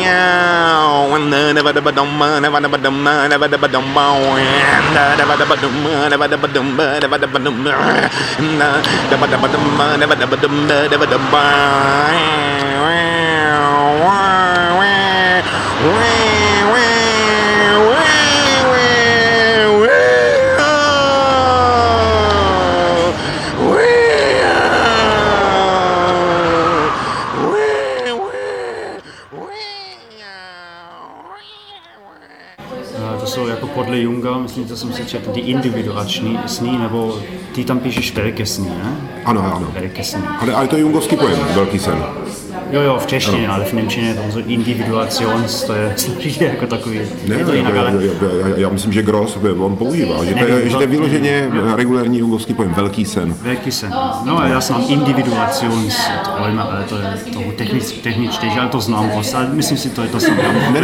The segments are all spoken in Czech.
Podle Junga, myslím, že jsem si četl, ty individuační sny, nebo ty tam píšeš velké sny, ne? Ano. Velké sny. Ale to je jungovský pojem, velký sen. Jo, v češtině, ale v němčině to individuations, to je složitě jako takový. Já myslím, že Gross on používá, že to je vyloženě regulární jungovský pojem, velký sen. Velký sen. No já znám individuations, ale to je toho techničtější, ale to znám prostě, ale myslím si, to je to samé.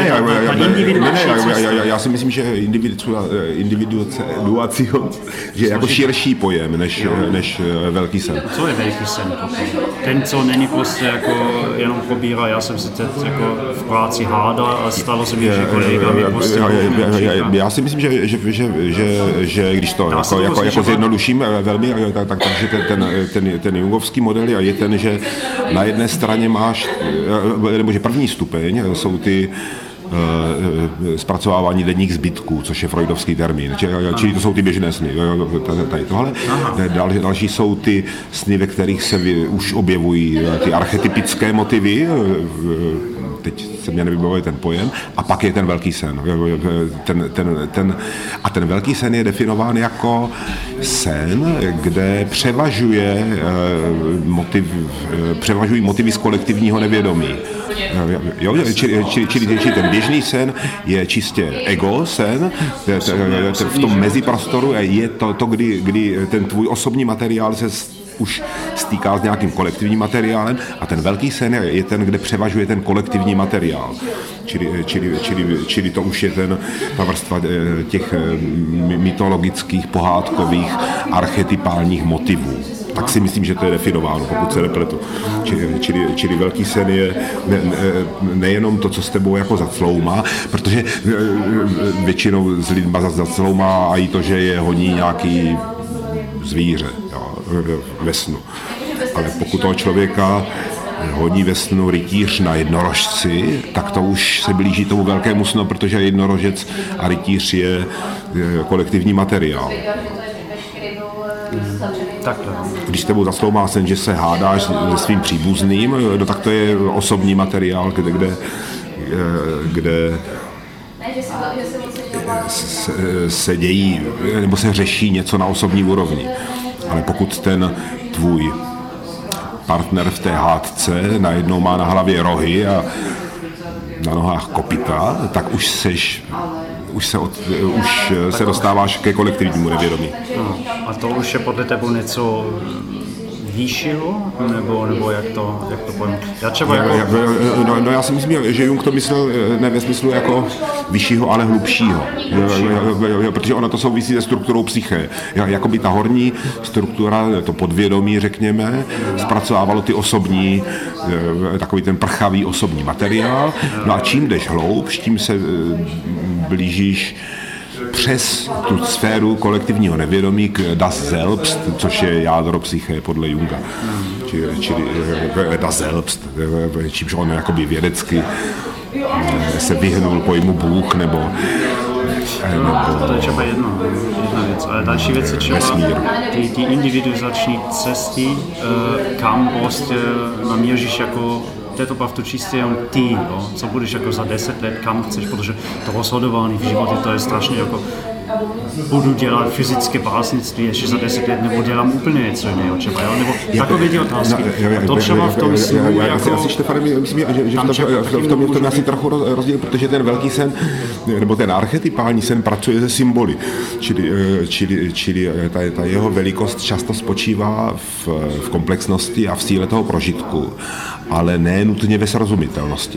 Já si myslím, že individuations je jako širší pojem než velký sen. Co je velký sen potom? Ten, co není prostě jako jenom pobírá, já jsem si teď jako v práci hádal a stalo se mi, že kolega mi prostě... Já si myslím, že když to jako zjednoduším velmi, takže ten jungovský model je ten, že na jedné straně máš, nebo že první stupeň jsou ty zpracovávání denních zbytků, což je freudovský termín. Čili to jsou ty běžné sny. Tady tohle. Další jsou ty sny, ve kterých se už objevují ty archetypické motivy. Teď se mě nevybavuje ten pojem. A pak je ten velký sen. A ten velký sen je definován jako sen, kde převažují motivy z kolektivního nevědomí. Čili ten běžný sen je čistě ego sen, v tom meziprostoru je to kdy ten tvůj osobní materiál se už stýká s nějakým kolektivním materiálem a ten velký sen je ten, kde převažuje ten kolektivní materiál. Čili to už je ta vrstva těch mytologických, pohádkových, archetypálních motivů. Tak si myslím, že to je definováno, pokud se nepletu. Čili velký sen je nejenom to, co s tebou jako zacloumá, protože většinou s lidma zacloumá a i to, že je honí nějaký zvíře ve snu. Ale pokud toho člověka honí ve snu rytíř na jednorožci, tak to už se blíží tomu velkému snu, protože jednorožec a rytíř je kolektivní materiál. Když s tebou zasloumá sen, že se hádáš se svým příbuzným, tak to je osobní materiál, kde se dějí, nebo se řeší něco na osobní úrovni. Ale pokud ten tvůj partner v té hádce najednou má na hlavě rohy a na nohách kopyta, tak už se dostáváš ke kolektivnímu nevědomí. A to už je podle tebe něco výššího, nebo jak to pojmu? Já si myslím, že Jung to myslel ne ve smyslu jako vyššího, ale hlubšího. Protože ono to souvisí se strukturou psyché. Jakoby ta horní struktura, to podvědomí, řekněme, zpracovávalo ty osobní, takový ten prchavý osobní materiál. No a čím jdeš hloubš, tím se blížíš přes tu sféru kolektivního nevědomí k Das Selbst, což je jádro psyché podle Junga. Čili Das Selbst, čímž on jakoby vědecky se vyhnul pojmu Bůh nebo to je třeba jedna věc, ale další věc je třeba ty individualizační cesty, kam prostě namíříš jako to je to pravdu čistě jenom ty, jo? Co budeš jako za 10 let, kam chceš, protože to rozhodování v životě, to je strašně jako budu dělat fyzické básnictví ještě za 10 let, nebo dělám úplně něco jiného třeba, jo? Nebo takové ty otázky. A to třeba v tom snu jako... Asi Štefane, myslím, že v tom asi trochu rozdíl, protože ten velký sen, nebo ten archetypální sen pracuje se symboly. Čili ta jeho velikost často spočívá v komplexnosti a v síle toho prožitku, ale ne nutně ve srozumitelnosti.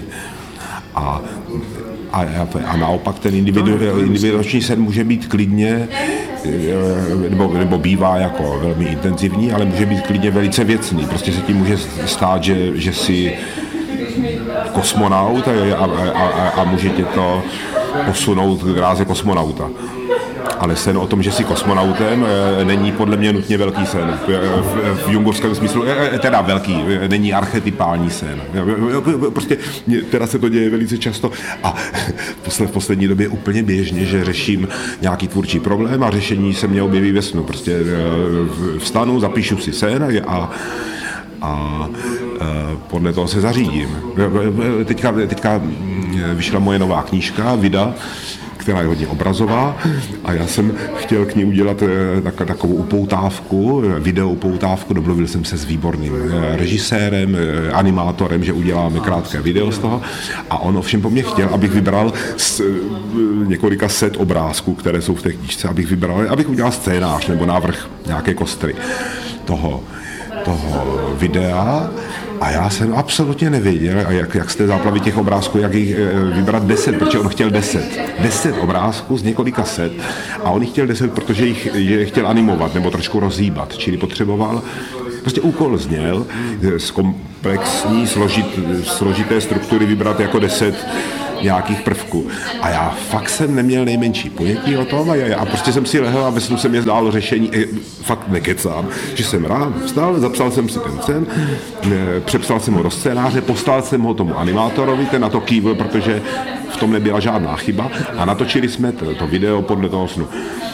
A naopak ten individuační sen může být klidně, nebo bývá jako velmi intenzivní, ale může být klidně velice věcný. Prostě se tím může stát, že si kosmonaut a může tě to posunout k dráze kosmonauta. Ale sen o tom, že jsi kosmonautem, není podle mě nutně velký sen. V jungovském smyslu, teda velký, není archetypální sen. Prostě teda se to děje velice často a v poslední době úplně běžně, že řeším nějaký tvůrčí problém a řešení se mě objeví ve snu. Prostě vstanu, zapíšu si sen a podle toho se zařídím. Teďka vyšla moje nová knížka, Vida, která je hodně obrazová a já jsem chtěl k ní udělat takovou upoutávku, video upoutávku, domluvil jsem se s výborným režisérem, animátorem, že uděláme krátké video z toho a on ovšem po mně chtěl, abych vybral z několika set obrázků, které jsou v té knížce, abych udělal scénář nebo návrh nějaké kostry toho videa a já jsem absolutně nevěděl, jak z té záplavy těch obrázků, jak jich vybrat 10, protože on chtěl 10 obrázků z několika set a on jich chtěl 10, protože je chtěl animovat nebo trošku rozhýbat, čili potřeboval, prostě úkol zněl z komplexní, složité struktury vybrat jako 10 nějakých prvků. A já fakt jsem neměl nejmenší pojetí o tom a prostě jsem si lehl a ve snu se mi zdálo řešení, fakt nekecám, že jsem ráno vstal, zapsal jsem si ten sen, přepsal jsem ho do scénáře, poslal jsem ho tomu animátorovi, ten na to kývl, protože v tom nebyla žádná chyba a natočili jsme to video podle toho snu.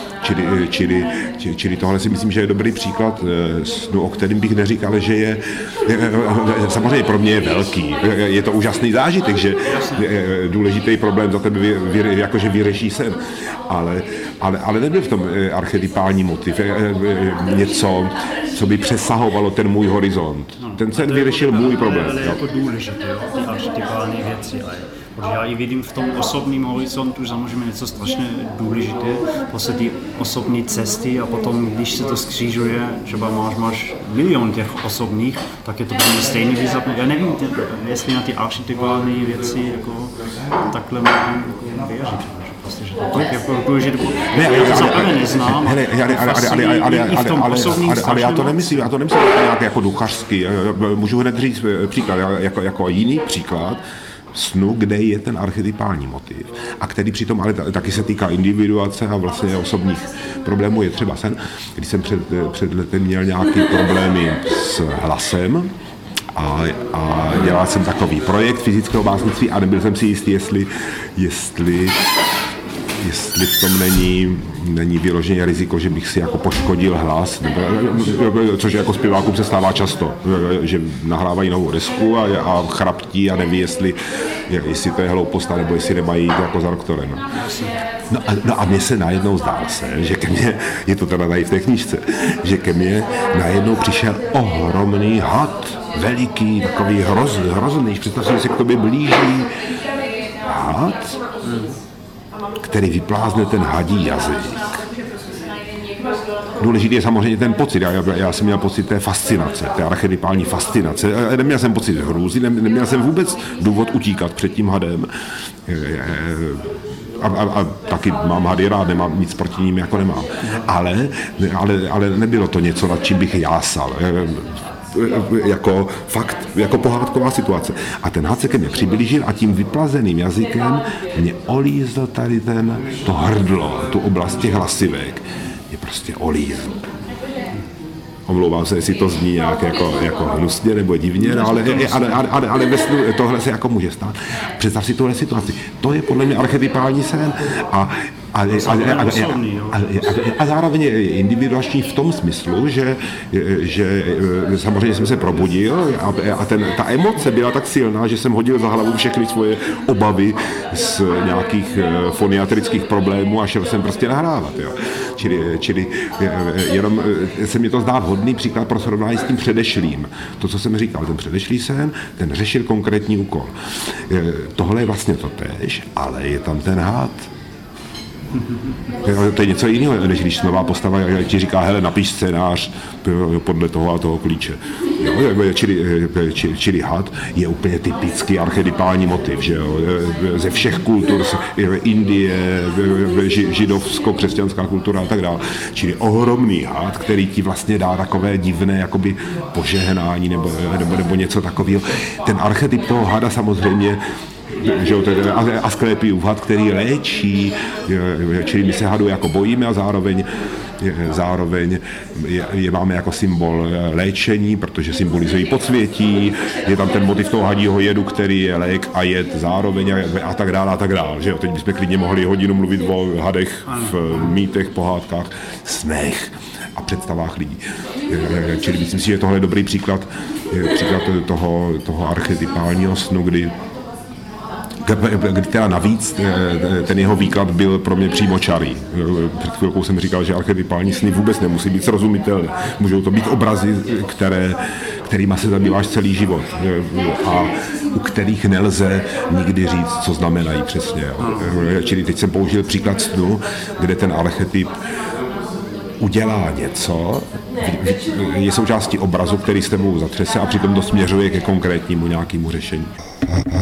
Čili tohle si myslím, že je dobrý příklad snu, o kterém bych neříkal, že je samozřejmě pro mě je velký. Je to úžasný zážitek, že důležitý problém za tebe jakože vyřeší sen. Ale nebyl v tom archetypální motiv. Něco, co by přesahovalo ten můj horizont. Ten sen vyřešil můj problém. To je jako důležité, ty archetypální věci. Protože já i vidím v tom osobním horizontu samozřejmě něco strašně důležité, prostě ty osobní cesty a potom, když se to skřížuje, třeba máš milion těch osobních, tak je to pro mě stejný výzap. Já nevím, jestli na ty archetypální věci jako takhle můžu věřit. Prostě, že to je jako důležité. Já to zaprvé neznám, ale já to nemyslím nějak jako duchařský. Můžu hned říct příklad, jako jiný příklad snu, kde je ten archetypální motiv a který přitom ale taky se týká individuace a vlastně osobních problémů, je třeba sen, když jsem před letem měl nějaké problémy s hlasem a dělal jsem takový projekt fyzického básnictví a nebyl jsem si jistý, jestli v tom není vyloženě riziko, že bych si jako poškodil hlas, což jako zpěvákům se stává často, že nahrávají novou desku a chraptí a neví, jestli to je hloupost, nebo jestli nemají jít jako za doktorem. No a mně se najednou zdál že ke mně, je to teda tady v té knížce, že ke mně najednou přišel ohromný had, veliký, takový hrozný, představ si, že se k tobě blíží had, který vyplázne ten hadí jazyk. Důležitý je samozřejmě ten pocit. Já jsem měl pocit té fascinace, té archetypální fascinace. Neměl jsem pocit hrůzy, neměl jsem vůbec důvod utíkat před tím hadem. A taky mám hady rád, nemám nic proti ním, jako nemám. Ale nebylo to něco, nad čím bych jásal. Jako fakt, jako pohádková situace. A ten had se ke mně přiblížil a tím vyplazeným jazykem mě olízl tady to hrdlo, tu oblast těch hlasivek. Mě prostě olízl. Omlouvám se, jestli to zní nějak jako hnusně nebo divně, ale ve snu tohle se jako může stát. Představ si tuhle situaci. To je podle mě archetypální sen a zároveň je individuační v tom smyslu, že samozřejmě jsem se probudil a ta emoce byla tak silná, že jsem hodil za hlavu všechny svoje obavy z nějakých foniatrických problémů a šel jsem prostě nahrávat. Jo. Čili jenom se mi to zdá vhodný příklad pro srovnání s tím předešlým. To, co jsem říkal, ten předešlý sen, ten řešil konkrétní úkol. Tohle je vlastně to též, ale je tam ten had. To je něco jiného, než když nová postava ti říká, hele, napiš scénář podle toho a toho klíče. Jo, čili had je úplně typický archetypální motiv, že jo? Ze všech kultur, Indie, židovsko-křesťanská kultura a tak dále. Čili ohromný had, který ti vlastně dá takové divné jakoby požehnání nebo něco takového. Ten archetyp toho hada samozřejmě, že jo, Asklepiův had, který léčí, čili my se hadu jako bojíme a zároveň je máme jako symbol léčení, protože symbolizují podsvětí, je tam ten motiv toho hadího jedu, který je lék a jed zároveň a tak dále, že jo, teď bychom klidně mohli hodinu mluvit o hadech v mýtech, pohádkách, snech a představách lidí. Čili myslím si, že tohle je dobrý příklad toho archetypálního snu, kdy teda navíc ten jeho výklad byl pro mě přímočarý. Před chvilkou jsem říkal, že archetypální sny vůbec nemusí být srozumitelné. Můžou to být obrazy, kterýma se zabýváš celý život a u kterých nelze nikdy říct, co znamenají přesně. Čili teď jsem použil příklad snu, kde ten archetyp udělá něco, je součástí obrazu, který s tebou zatřese a přitom to směřuje ke konkrétnímu nějakému řešení.